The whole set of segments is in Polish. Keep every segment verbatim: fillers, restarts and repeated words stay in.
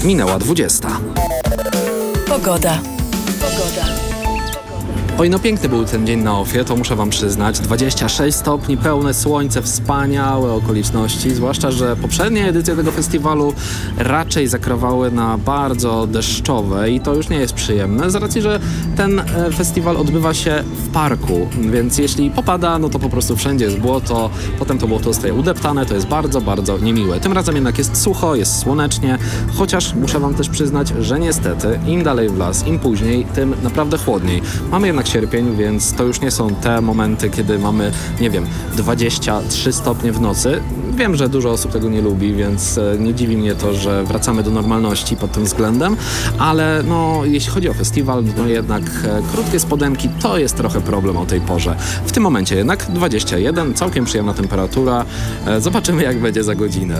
Minęła dwudziesta. Pogoda. Pogoda. Oj, no piękny był ten dzień na Ofie, to muszę wam przyznać. dwadzieścia sześć stopni, pełne słońce, wspaniałe okoliczności. Zwłaszcza, że poprzednie edycje tego festiwalu raczej zakrawały na bardzo deszczowe i to już nie jest przyjemne, z racji, że ten festiwal odbywa się w parku, więc jeśli popada, no to po prostu wszędzie jest błoto, potem to błoto zostaje udeptane, to jest bardzo, bardzo niemiłe. Tym razem jednak jest sucho, jest słonecznie, chociaż muszę wam też przyznać, że niestety im dalej w las, im później, tym naprawdę chłodniej. Mamy jednak sierpień, więc to już nie są te momenty, kiedy mamy, nie wiem, dwadzieścia trzy stopnie w nocy. Wiem, że dużo osób tego nie lubi, więc nie dziwi mnie to, że wracamy do normalności pod tym względem, ale no, jeśli chodzi o festiwal, no jednak e, krótkie spodenki to jest trochę problem o tej porze. W tym momencie jednak dwadzieścia jeden, całkiem przyjemna temperatura. E, zobaczymy, jak będzie za godzinę.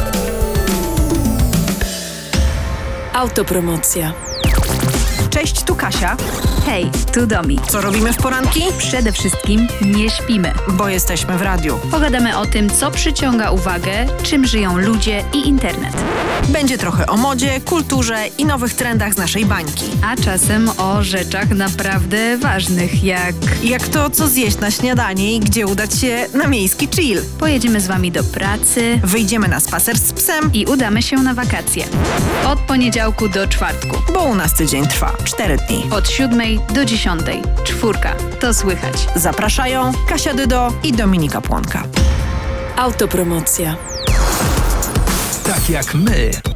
Autopromocja. Cześć, tu Kasia. Hej, tu Domi. Co robimy w poranki? Przede wszystkim nie śpimy. Bo jesteśmy w radiu. Pogadamy o tym, co przyciąga uwagę, czym żyją ludzie i internet. Będzie trochę o modzie, kulturze i nowych trendach z naszej bańki. A czasem o rzeczach naprawdę ważnych, jak... Jak to, co zjeść na śniadanie i gdzie udać się na miejski chill. Pojedziemy z wami do pracy. Wyjdziemy na spacer z psem. I udamy się na wakacje. Od poniedziałku do czwartku. Bo u nas tydzień trwa cztery dni. Od siódmej do dziesiątej. Czwórka. To słychać. Zapraszają Kasia Dydo i Dominika Płonka. Autopromocja. Tak jak my.